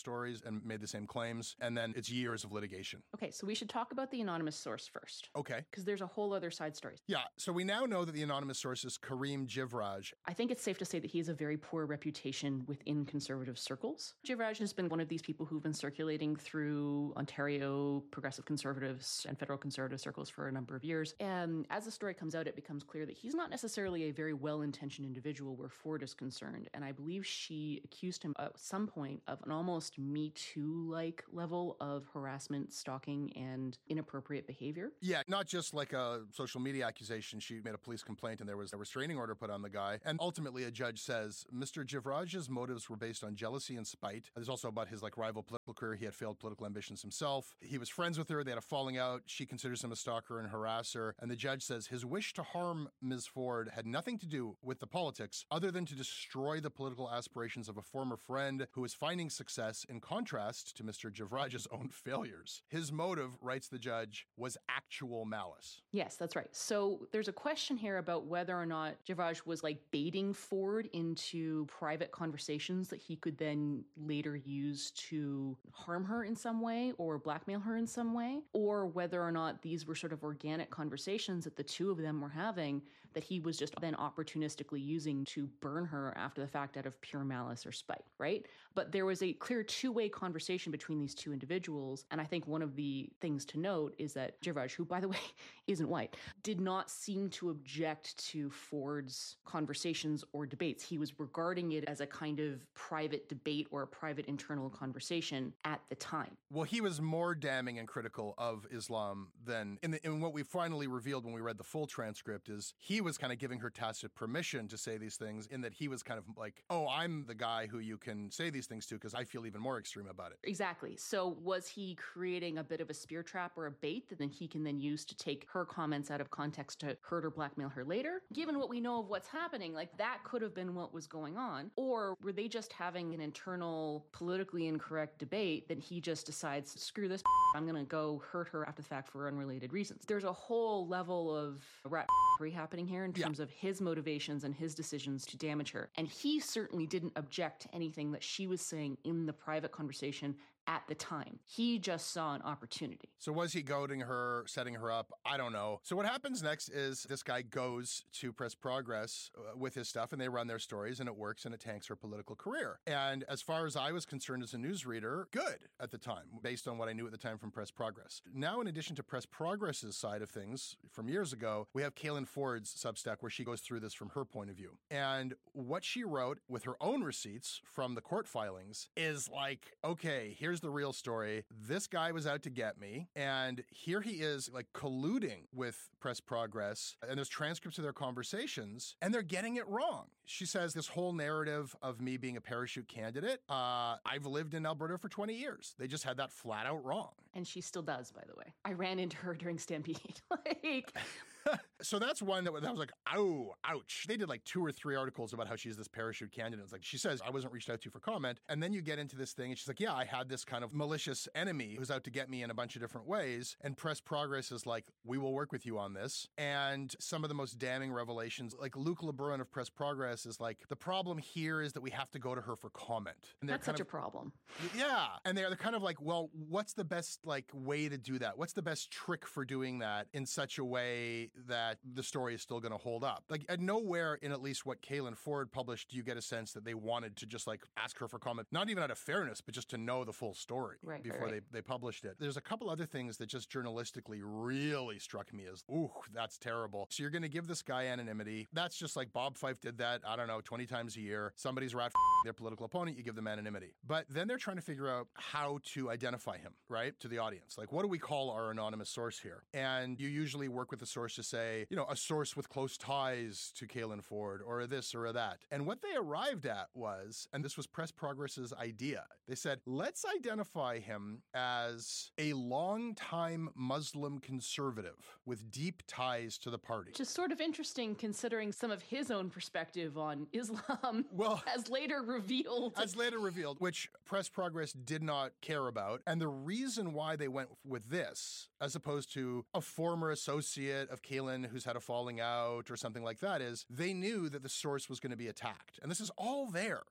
and made the same claims. And then it's years of litigation. Okay, so we should talk about the anonymous source first. Okay. Because there's a whole other side story. Yeah, so we now know that the anonymous source is Kareem Jivraj. I think it's safe to say that he has a very poor reputation within conservative circles. Jivraj has been one of these people who've been circulating through Ontario progressive conservatives and federal conservative circles for a number of years. And as the story comes out, it becomes clear that he's not necessarily a very well-intentioned individual where Ford is concerned. And I believe she accused him at some point of an almost Me Too-like level of harassment, stalking, and inappropriate behavior. Yeah, not just like a social media accusation. She made a police complaint and there was a restraining order put on the guy. And ultimately a judge says Mr. Jivraj's motives were based on jealousy and spite. There's also about his rival political career. He had failed political ambitions himself. He was friends with her. They had a falling out. She considers him a stalker and harasser. And the judge says his wish to harm Ms. Ford had nothing to do with the politics other than to destroy the political aspirations of a former friend who was finding success in contrast to Mr. Jivraj's own failures. His motive, writes the judge, was actual malice. Yes, that's right. So there's a question here about whether or not Jivraj was baiting Ford into private conversations that he could then later use to harm her in some way or blackmail her in some way, or whether or not these were sort of organic conversations that the two of them were having that he was just then opportunistically using to burn her after the fact out of pure malice or spite, right? But there was a clear two-way conversation between these two individuals. And I think one of the things to note is that Jivraj, who, by the way, isn't white, did not seem to object to Ford's conversations or debates. He was regarding it as a kind of private debate or a private internal conversation at the time. Well, he was more damning and critical of Islam than in what we finally revealed when we read the full transcript is he was kind of giving her tacit permission to say these things in that he was kind of like, oh, I'm the guy who you can say these things to because I feel even more extreme about it. Exactly. So was he creating a bit of a spear trap or a bait that then he can then use to take her comments out of context to hurt or blackmail her later? Given what we know of what's happening, that could have been what was going on. Or were they just having an internal politically incorrect debate that he just decides, screw this, I'm going to go hurt her after the fact for unrelated reasons. There's a whole level of rat-free happening here in terms of his motivations and his decisions to damage her. And he certainly didn't object to anything that she was saying in the private conversation at the time. He just saw an opportunity. So was he goading her, setting her up? I don't know. So what happens next is this guy goes to Press Progress with his stuff and they run their stories and it works and it tanks her political career. And as far as I was concerned as a newsreader, good at the time, based on what I knew at the time from Press Progress. Now, in addition to Press Progress's side of things from years ago, we have Kaylin Ford's Substack where she goes through this from her point of view. And what she wrote with her own receipts from the court filings is okay, here's the real story. This guy was out to get me, and here he is colluding with Press Progress, and there's transcripts of their conversations, and they're getting it wrong. She says this whole narrative of me being a parachute candidate, I've lived in Alberta for 20 years. They just had that flat out wrong. And she still does, by the way. I ran into her during Stampede. So that's one that was oh, ouch. They did 2 or 3 articles about how she's this parachute candidate. It's she says, I wasn't reached out to for comment. And then you get into this thing and she's yeah, I had this kind of malicious enemy who's out to get me in a bunch of different ways. And Press Progress is we will work with you on this. And some of the most damning revelations, Luc Lebrun of Press Progress is the problem here is that we have to go to her for comment. And that's such a problem. Yeah. And they're kind of well, what's the best way to do that? What's the best trick for doing that in such a way that the story is still going to hold up? At nowhere in at least what Kaylin Ford published do you get a sense that they wanted to just ask her for comment, not even out of fairness, but just to know the full story before they published it. There's a couple other things that just journalistically really struck me as, ooh, that's terrible. So you're going to give this guy anonymity. That's just Bob Fife did that, 20 times a year. Somebody's their political opponent, you give them anonymity. But then they're trying to figure out how to identify him, right, to the audience. What do we call our anonymous source here? And you usually work with the source to say, a source with close ties to Kaylin Ford or this or that. And what they arrived at was, and this was Press Progress's idea, they said, let's identify him as a longtime Muslim conservative with deep ties to the party. Which is sort of interesting considering some of his own perspective on Islam as later revealed. Which Press Progress did not care about. And the reason why they went with this, as opposed to a former associate of Kaylin who's had a falling out or something like that, is they knew that the source was going to be attacked. And this is all there. Yeah.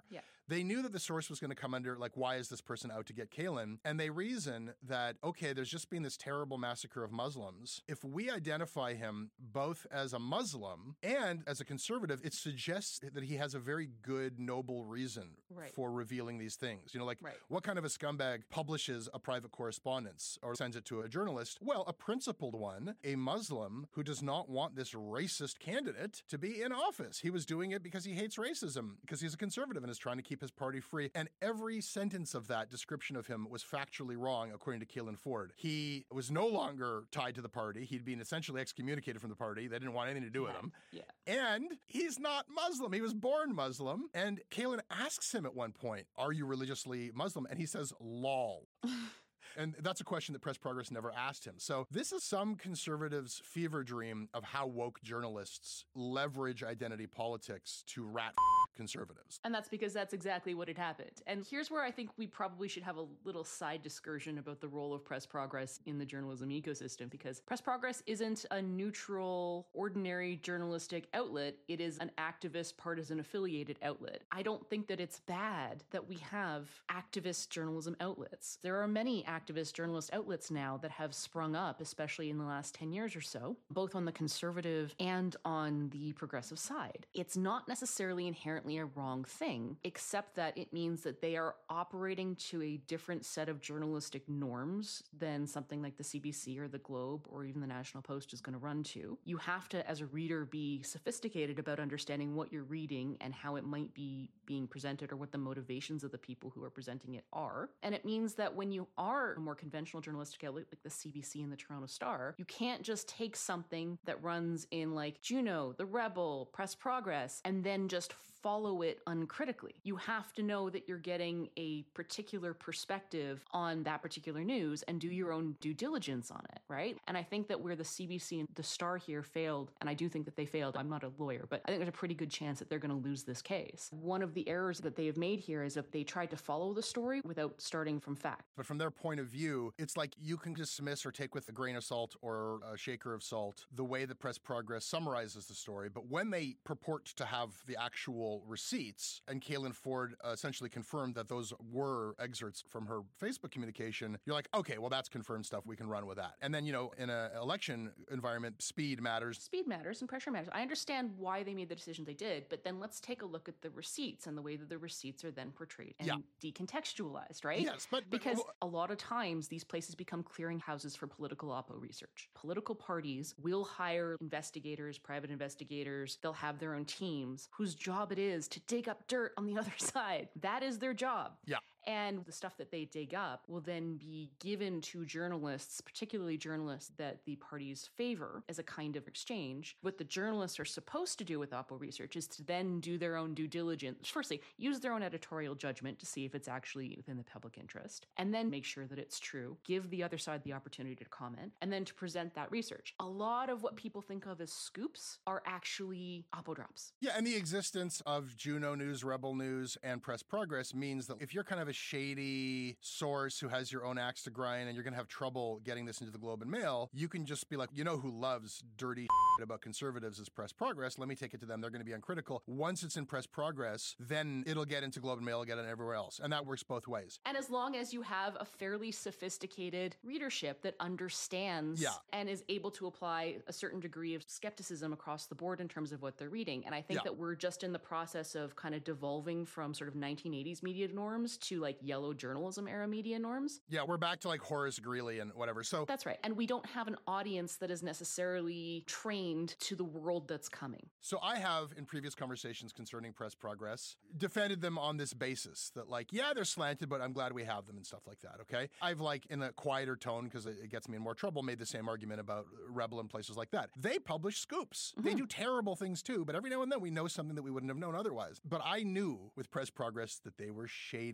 They knew that the source was going to come under, like, why is this person out to get Kalin? And they reason that, okay, there's just been this terrible massacre of Muslims. If we identify him both as a Muslim and as a conservative, it suggests that he has a very good, noble reason for revealing these things. You know, like, what kind of a scumbag publishes a private correspondence or sends it to a journalist? Well, a principled one, a Muslim who does not want this racist candidate to be in office. He was doing it because he hates racism, because he's a conservative and is trying to keep his party free. And every sentence of that description of him was factually wrong, according to Kalin Ford. He was no longer tied to the party. He'd been essentially excommunicated from the party. They didn't want anything to do with him. And he's not Muslim. He was born Muslim. And Kalin asks him at one point, are you religiously Muslim? And he says, lol. And that's a question that Press Progress never asked him. So this is some conservatives' fever dream of how woke journalists leverage identity politics to rat conservatives. And that's because that's exactly what had happened. And here's where I think we probably should have a little side discussion about the role of Press Progress in the journalism ecosystem, because Press Progress isn't a neutral, ordinary journalistic outlet. It is an activist, partisan affiliated outlet. I don't think that it's bad that we have activist journalism outlets. There are many activist journalist outlets now that have sprung up, especially in the last 10 years or so, both on the conservative and on the progressive side. It's not necessarily inherently a wrong thing, except that it means that they are operating to a different set of journalistic norms than something like the CBC or the Globe or even the National Post is going to run to. You have to, as a reader, be sophisticated about understanding what you're reading and how it might be being presented or what the motivations of the people who are presenting it are. And it means that when you are a more conventional journalistic outlet like the CBC and the Toronto Star, you can't just take something that runs in like Juno, The Rebel, Press Progress, and then just follow it uncritically. You have to know that you're getting a particular perspective on that particular news and do your own due diligence on it, right? And I think that where the CBC and the Star here failed, and I do think that they failed, I'm not a lawyer, but I think there's a pretty good chance that they're going to lose this case. One of the errors that they have made here is that they tried to follow the story without starting from fact. But from their point of view, it's like you can dismiss or take with a grain of salt or a shaker of salt the way that Press Progress summarizes the story, but when they purport to have the actual receipts, and Kalin Ford essentially confirmed that those were excerpts from her Facebook communication, you're like, okay, well, that's confirmed stuff. We can run with that. And then, you know, in an election environment, speed matters. Speed matters and pressure matters. I understand why they made the decision they did, but then let's take a look at the receipts and the way that the receipts are then portrayed and decontextualized, right? Yes, but because a lot of times these places become clearinghouses for political oppo research. Political parties will hire investigators, private investigators. They'll have their own teams whose job it is to dig up dirt on the other side. That is their job. Yeah. And the stuff that they dig up will then be given to journalists, particularly journalists that the parties favor, as a kind of exchange. What the journalists are supposed to do with Oppo research is to then do their own due diligence. Firstly, use their own editorial judgment to see if it's actually within the public interest, and then make sure that it's true, give the other side the opportunity to comment, and then to present that research. A lot of what people think of as scoops are actually Oppo drops. Yeah, and the existence of Juno News, Rebel News, and Press Progress means that if you're kind of a shady source who has your own axe to grind and you're going to have trouble getting this into the Globe and Mail, you can just be like, you know who loves dirty shit about conservatives is Press Progress. Let me take it to them. They're going to be uncritical. Once it's in Press Progress, then it'll get into Globe and Mail, get it everywhere else. And that works both ways. And as long as you have a fairly sophisticated readership that understands and is able to apply a certain degree of skepticism across the board in terms of what they're reading. And I think that we're just in the process of kind of devolving from sort of 1980s media norms to like yellow journalism era media norms. Yeah, we're back to like Horace Greeley and whatever. So that's right. And we don't have an audience that is necessarily trained to the world that's coming. So I have, in previous conversations concerning Press Progress, defended them on this basis that like, yeah, they're slanted, but I'm glad we have them and stuff like that, okay? I've like, in a quieter tone, because it gets me in more trouble, made the same argument about Rebel and places like that. They publish scoops. They do terrible things too, but every now and then we know something that we wouldn't have known otherwise. But I knew with Press Progress that they were shady as hell.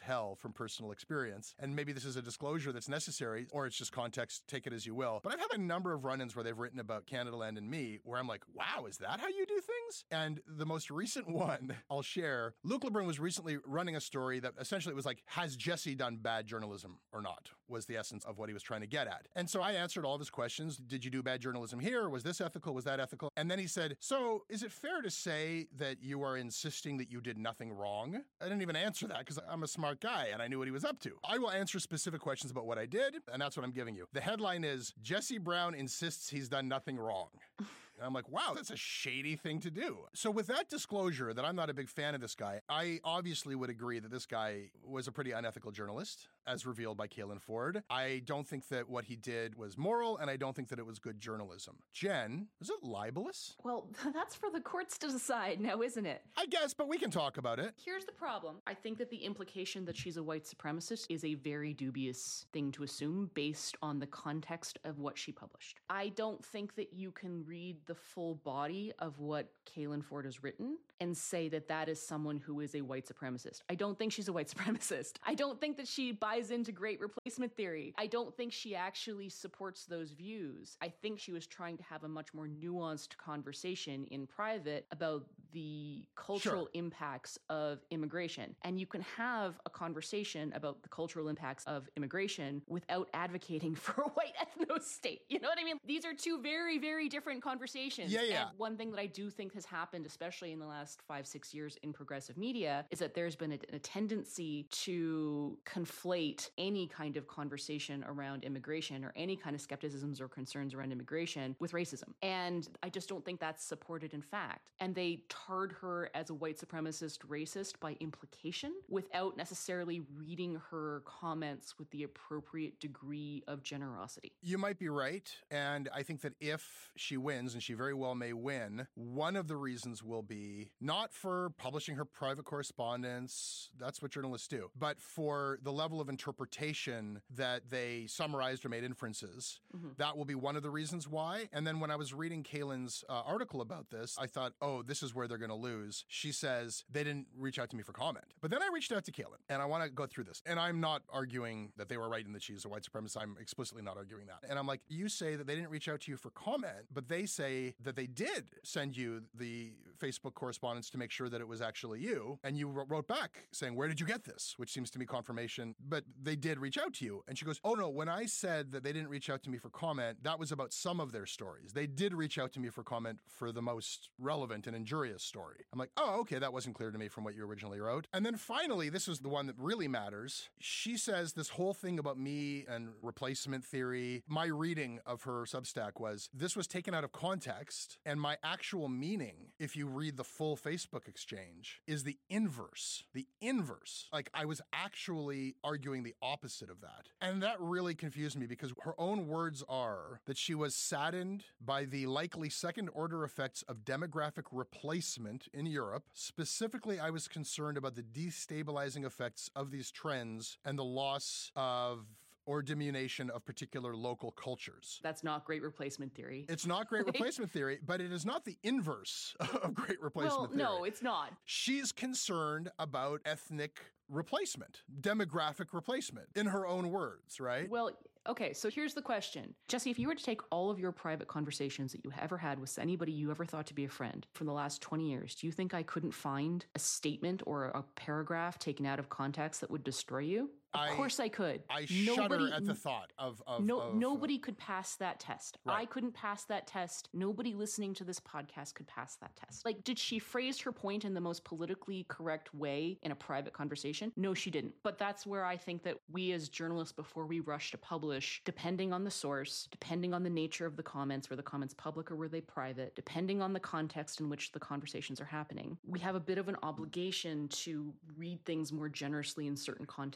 tell from personal experience. And maybe this is a disclosure that's necessary, or it's just context, take it as you will. But I've had a number of run-ins where they've written about Canadaland and me, where I'm like, wow, is that how you do things? And the most recent one I'll share, Luke LeBrun was recently running a story that essentially was like, has Jesse done bad journalism or not? Was the essence of what he was trying to get at. And so I answered all of his questions. Did you do bad journalism here? Was this ethical? Was that ethical? And then he said, so is it fair to say that you are insisting that you did nothing wrong? I didn't even answer that because I'm a smart guy and I knew what he was up to. I will answer specific questions about what I did, and that's what I'm giving you. The headline is, Jesse Brown insists he's done nothing wrong. And I'm like, wow, that's a shady thing to do. So with that disclosure that I'm not a big fan of this guy, I obviously would agree that this guy was a pretty unethical journalist, as revealed by Caitlin Ford. I don't think that what he did was moral, and I don't think that it was good journalism. Jen, is it libelous? Well, that's for the courts to decide now, isn't it? I guess, but we can talk about it. Here's the problem. I think that the implication that she's a white supremacist is a very dubious thing to assume based on the context of what she published. I don't think that you can read the full body of what Caitlin Ford has written and say that that is someone who is a white supremacist. I don't think she's a white supremacist. I don't think that she buys into great replacement theory. I don't think she actually supports those views. I think she was trying to have a much more nuanced conversation in private about the cultural impacts of immigration. And you can have a conversation about the cultural impacts of immigration without advocating for a white ethno-state. You know what I mean? These are two very, very different conversations. Yeah. And one thing that I do think has happened, especially in the last 5-6 years in progressive media, is that there's been a tendency to conflate any kind of conversation around immigration or any kind of skepticisms or concerns around immigration with racism. And I just don't think that's supported in fact. And they tarred her as a white supremacist racist by implication without necessarily reading her comments with the appropriate degree of generosity. You might be right. And I think that if she wins, and she very well may win, one of the reasons will be not for publishing her private correspondence, that's what journalists do, but for the level of interpretation that they summarized or made inferences. That will be one of the reasons why. And then when I was reading Caitlin's article about this, I thought, oh, this is where they're going to lose. She says, they didn't reach out to me for comment. But then I reached out to Caitlin, and I want to go through this. And I'm not arguing that they were right and that she's a white supremacist. I'm explicitly not arguing that. And I'm like, you say that they didn't reach out to you for comment, but they say that they did send you the Facebook correspondence to make sure that it was actually you. And you wrote back saying, where did you get this? Which seems to me confirmation, but they did reach out to you. And she goes, oh no, when I said that they didn't reach out to me for comment, that was about some of their stories. They did reach out to me for comment for the most relevant and injurious story. I'm like, oh, okay, that wasn't clear to me from what you originally wrote. And then finally, this is the one that really matters. She says this whole thing about me and replacement theory. My reading of her Substack was, this was taken out of context, and my actual meaning, if you read the full Facebook exchange, is the inverse. The inverse. Like, I was actually arguing the opposite of that. And that really confused me because her own words are that she was saddened by the likely second-order effects of demographic replacement in Europe. Specifically, I was concerned about the destabilizing effects of these trends and the loss of or diminution of particular local cultures. That's not great replacement theory. It's not great replacement theory, but it is not the inverse of great replacement theory. No, it's not. She's concerned about ethnic replacement, demographic replacement, in her own words, right? Well, okay, so here's the question. Jesse, if you were to take all of your private conversations that you ever had with anybody you ever thought to be a friend from the last 20 years, do you think I couldn't find a statement or a paragraph taken out of context that would destroy you? Of course I could. I shudder at the thought of nobody could pass that test. Right. I couldn't pass that test. Nobody listening to this podcast could pass that test. Like, did she phrase her point in the most politically correct way in a private conversation? No, she didn't. But that's where I think that we as journalists, before we rush to publish, depending on the source, depending on the nature of the comments, were the comments public or were they private, depending on the context in which the conversations are happening, we have a bit of an obligation to read things more generously in certain contexts than in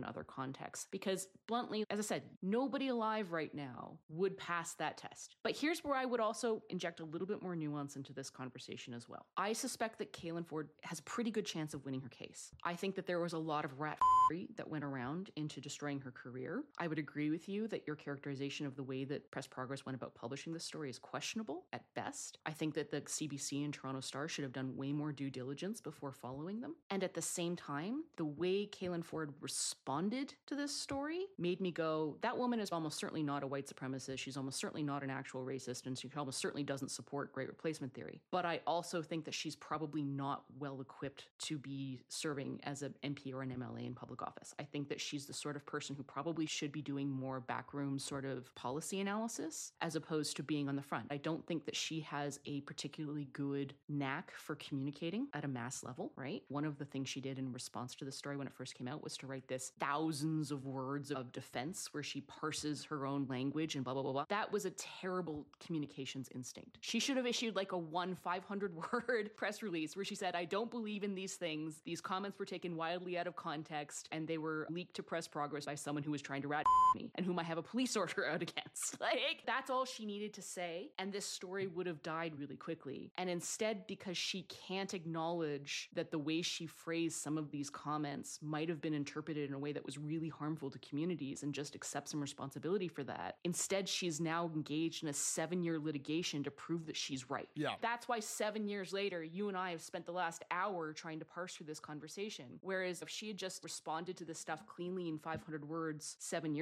in other contexts. Because bluntly, as I said, nobody alive right now would pass that test. But here's where I would also inject a little bit more nuance into this conversation as well. I suspect that Caitlin Ford has a pretty good chance of winning her case. I think that there was a lot of rat that went around into destroying her career. I would agree with you that your characterization of the way that Press Progress went about publishing this story is questionable at best. I think that the CBC and Toronto Star should have done way more due diligence before following them. And at the same time, the way Caitlin Ford responded to this story made me go, that woman is almost certainly not a white supremacist. She's almost certainly not an actual racist, and she almost certainly doesn't support Great Replacement theory. But I also think that she's probably not well equipped to be serving as an MP or an MLA in public office. I think that she's the sort of person who probably should be doing more backroom sort of policy analysis as opposed to being on the front. I don't think that she has a particularly good knack for communicating at a mass level, right? One of the things she did in response to the story when it first came out was to write this thousands of words of defense where she parses her own language and blah, blah, blah, blah. That was a terrible communications instinct. She should have issued like a 500-word press release where she said, I don't believe in these things. These comments were taken wildly out of context and they were leaked to Press Progress by someone who was trying to rat me and whom I have a police order out against. Like, that's all she needed to say, and this story would have died really quickly. And instead, because she can't acknowledge that the way she phrased some of these comments might have been interpreted in a way that was really harmful to communities and just accept some responsibility for that, instead she's now engaged in a 7-year litigation to prove that she's right. Yeah. That's why 7 years later, you and I have spent the last hour trying to parse through this conversation. Whereas if she had just responded to this stuff cleanly in 500 words 7 years